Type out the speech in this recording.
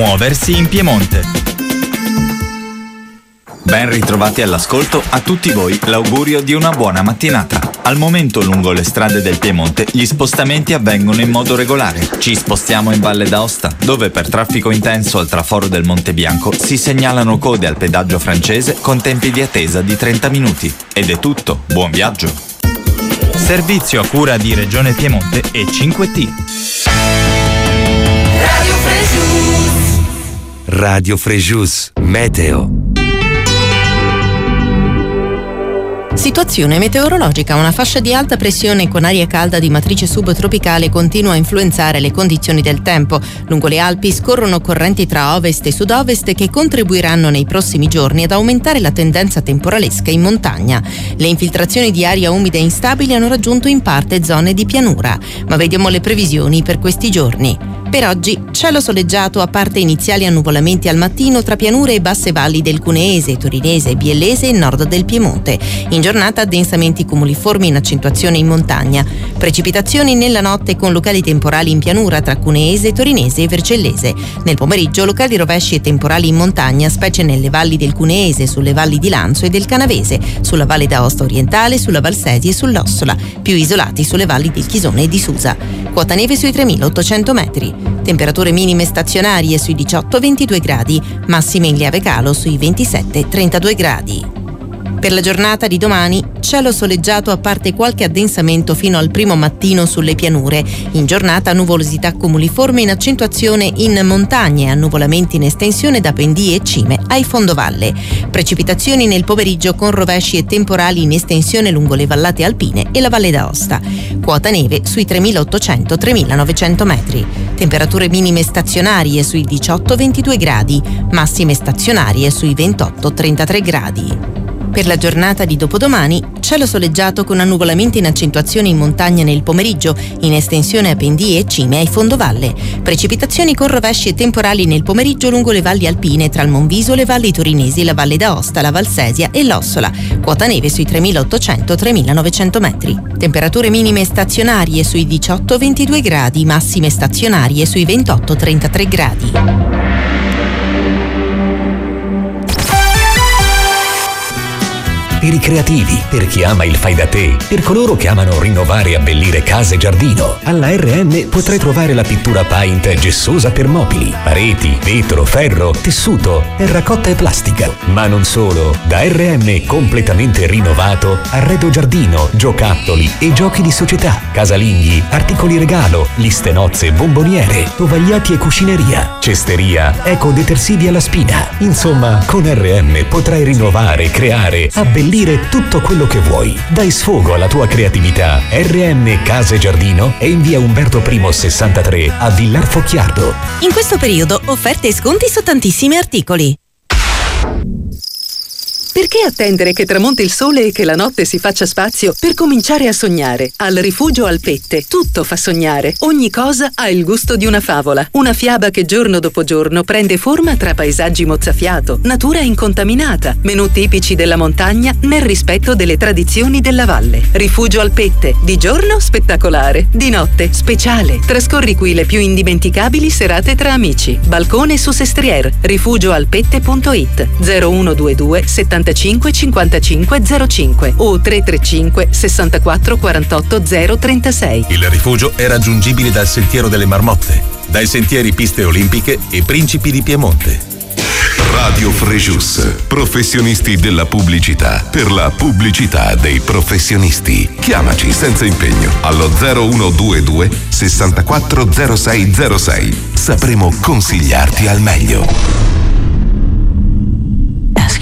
Muoversi in Piemonte. Ben ritrovati all'ascolto, a tutti voi l'augurio di una buona mattinata. Al momento lungo le strade del Piemonte gli spostamenti avvengono in modo regolare. Ci spostiamo in Valle d'Aosta, dove per traffico intenso al traforo del Monte Bianco si segnalano code al pedaggio francese con tempi di attesa di 30 minuti. Ed è tutto, buon viaggio! Servizio a cura di Regione Piemonte e 5T. Radio Frejus, Meteo. Situazione meteorologica. Una fascia di alta pressione con aria calda di matrice subtropicale continua a influenzare le condizioni del tempo. Lungo le Alpi scorrono correnti tra ovest e sud-ovest che contribuiranno nei prossimi giorni ad aumentare la tendenza temporalesca in montagna. Le infiltrazioni di aria umida e instabili hanno raggiunto in parte zone di pianura. Ma vediamo le previsioni per questi giorni. Per oggi cielo soleggiato a parte iniziali annuvolamenti al mattino tra pianure e basse valli del Cuneese, Torinese, Biellese e nord del Piemonte. In giornata addensamenti cumuliformi in accentuazione in montagna. Precipitazioni nella notte con locali temporali in pianura tra Cuneese, Torinese e Vercellese. Nel pomeriggio locali rovesci e temporali in montagna, specie nelle valli del Cuneese, sulle valli di Lanzo e del Canavese, sulla Valle d'Aosta orientale, sulla Valsesia e sull'Ossola, più isolati sulle valli del Chisone e di Susa. Quota neve sui 3.800 metri. Temperature minime stazionarie sui 18-22 gradi, massime in lieve calo sui 27-32 gradi. Per la giornata di domani, cielo soleggiato a parte qualche addensamento fino al primo mattino sulle pianure. In giornata nuvolosità cumuliforme in accentuazione in montagne, annuvolamenti in estensione da pendii e cime ai fondovalle. Precipitazioni nel pomeriggio con rovesci e temporali in estensione lungo le vallate alpine e la Valle d'Aosta. Quota neve sui 3.800-3.900 metri. Temperature minime stazionarie sui 18-22 gradi, massime stazionarie sui 28-33 gradi. Per la giornata di dopodomani, cielo soleggiato con annuvolamenti in accentuazione in montagna nel pomeriggio, in estensione a pendii e cime ai fondovalle. Precipitazioni con rovesci e temporali nel pomeriggio lungo le valli alpine tra il Monviso, le valli torinesi, la Valle d'Aosta, la Valsesia e l'Ossola. Quota neve sui 3.800-3.900 metri. Temperature minime stazionarie sui 18-22 gradi, massime stazionarie sui 28-33 gradi. Per i creativi, per chi ama il fai da te, per coloro che amano rinnovare e abbellire casa e giardino. Alla RM potrai trovare la pittura paint gessosa per mobili, pareti, vetro, ferro, tessuto, terracotta e plastica. Ma non solo, da RM completamente rinnovato, arredo giardino, giocattoli e giochi di società, casalinghi, articoli regalo, liste nozze e bomboniere, tovagliati e cuscineria, cesteria, ecodetersivi alla spina. Insomma, con RM potrai rinnovare, creare, abbellire tutto quello che vuoi. Dai sfogo alla tua creatività. RM Casa e Giardino è in via Umberto I 63 a Villar Focchiardo. In questo periodo offerte e sconti su tantissimi articoli. Perché attendere che tramonti il sole e che la notte si faccia spazio per cominciare a sognare? Al Rifugio Alpette tutto fa sognare. Ogni cosa ha il gusto di una favola. Una fiaba che giorno dopo giorno prende forma tra paesaggi mozzafiato, natura incontaminata, menù tipici della montagna nel rispetto delle tradizioni della valle. Rifugio Alpette. Di giorno spettacolare, di notte speciale. Trascorri qui le più indimenticabili serate tra amici. Balcone su Sestriere. rifugioalpette.it 0122 75 55 05 o 335 64 48 036. Il rifugio è raggiungibile dal Sentiero delle Marmotte, dai sentieri Piste Olimpiche e Principi di Piemonte. Radio Frejus, professionisti della pubblicità, per la pubblicità dei professionisti. Chiamaci senza impegno allo 0122 64 0606. Sapremo consigliarti al meglio.